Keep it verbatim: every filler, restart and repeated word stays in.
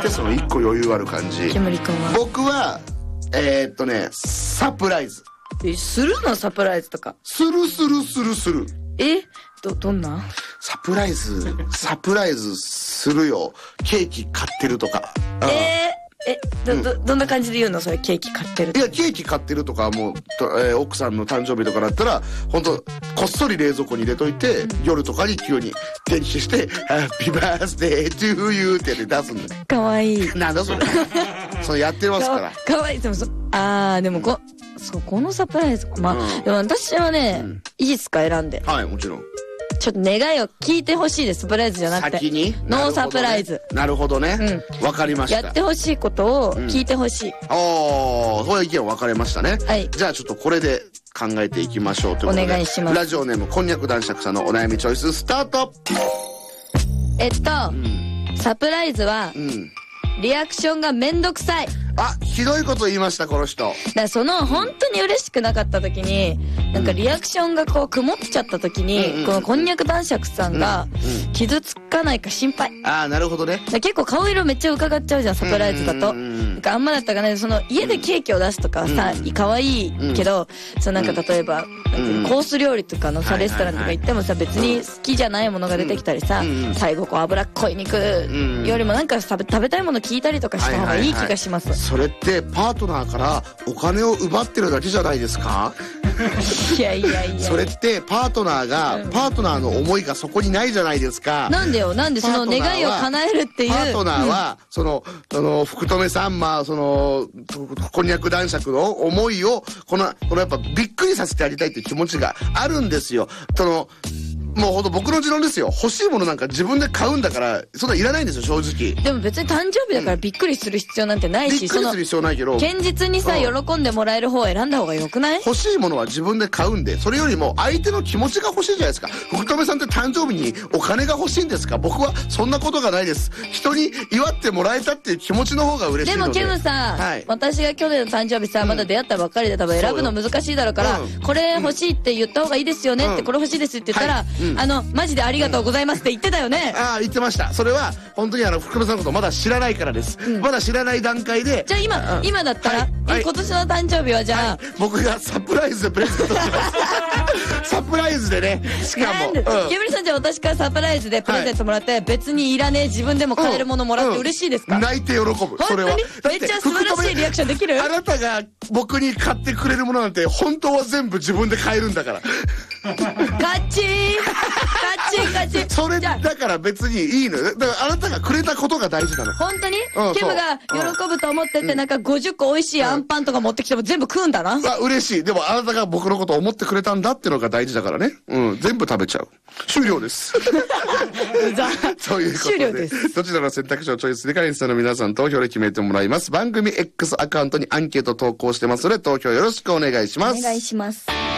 てそのいっこ余裕ある感じ。 煙くんは僕はえー、っとねサプライズ。 えするの？サプライズとかするするするする。 えどどんなサプライズサプライズするよ。ケーキ買ってるとか。 えーえ、ど、ど、どんな感じで言うの？それケーキ買ってると。 いや、ケーキ買ってるとかもう、えー、奥さんの誕生日とかだったら、本当こっそり冷蔵庫に入れといて、うん、夜とかに急に電気して、ハッピーバースデートゥーユーって出すんだよ。 かわいい。 なんだそれ。それやってますから。 かわいい。でもそ、あー、でもこ、うん、そう、このサプライズ、まあ、うん、でも私はね、うん、いいっすか、選んで。 はい、もちろん。 ちょっと願いを聞いてほしいです。サプライズじゃなくて。 先にノーサプライズ。 なるほどね。うん。わかりました。 やってほしいことを聞いてほしい。 うん、おー、そういう意見分かれましたね。 はい。 じゃあちょっとこれで考えていきましょうということで。 お願いします。 ラジオネーム、こんにゃく男爵さんのお悩みチョイススタート。 えっと、うん、サプライズは、うん、リアクションがめんどくさい。 あ、ひどいこと言いました、この人。だからその、本当に嬉しくなかった時に、なんかリアクションがこう、曇っちゃった時に、うん、このこんにゃく男爵さんが、傷つかないか心配。 ああ、なるほどね。 結構顔色めっちゃ伺っちゃうじゃん、サプライズだと。なんかあんまだったかね、その、家でケーキを出すとかさ、可愛いけど、そのなんか例えば、コース料理とかのさ、レストランとか行ってもさ、別に好きじゃないものが出てきたりさ、最後こう脂っこい肉よりもなんか食べ、食べたいもの聞いたりとかした方がいい気がします。 それってパートナーからお金を奪ってるだけじゃないですか？ いやいやいや。 それってパートナーが、うん、パートナーの思いがそこにないじゃないですか。 なんでよ、なんでその願いを叶えるっていう。 パートナーは、うん、その、その、福留さん、まあ、その、こんにゃく男爵の思いを、この、このやっぱびっくりさせてやりたいっていう気持ちがあるんですよ。その、もうほんと僕の持論ですよ。欲しいものなんか自分で買うんだから、そんないらないんですよ、正直。 でも別に誕生日だからびっくりする必要なんてないし、 びっくりする必要ないけど。 堅実にさ、うん、喜んでもらえる方を選んだ方がよくない？ 欲しいものは自分で買うんで、それよりも相手の気持ちが欲しいじゃないですか。福留さんって誕生日にお金が欲しいんですか？僕はそんなことがないです。人に祝ってもらえたっていう気持ちの方が嬉しいので。 でもケムさ、はい、私が去年の誕生日さ、まだ出会ったばっかりで多分選ぶの難しいだろうから、うん、これ欲しいって言った方がいいですよねって、うん、これ欲しいですって言ったら、はいうん、あの、マジでありがとうございますって言ってたよね。 ああ、言ってました。それは本当にあの福留さんのことまだ知らないからです、うん、まだ知らない段階で。 じゃあ今、今だったら、はいはい、今年の誕生日はじゃあ、はい、 僕がサプライズでプレゼントしますサプライズでね。しかも、うん、 ケムリさん、じゃあ私からサプライズでプレゼントもらって、はい、別にいらねえ自分でも買えるものもらって嬉しいですか？ うんうん、泣いて喜ぶ。それはめっちゃ素晴らしいリアクションできる。 あなたが僕に買ってくれるものなんて本当は全部自分で買えるんだからガチーガチガチ。 それだから別にいいのよ。だからあなたがくれたことが大事なの。 本当に、うん、ケムが喜ぶと思ってて、うん、なんかごじゅっこ美味しいアンパンとか持ってきても全部食うんだな。 あ、嬉しい。でもあなたが僕のことを思ってくれたんだっていうのが大事だからね。うん、全部食べちゃう。終了です。そういうことで。終了です。どちらの選択肢をチョイスでかリスナーの皆さん投票で決めてもらいます。番組 X アカウントにアンケート投稿してますので投票よろしくお願いします。 お願いします。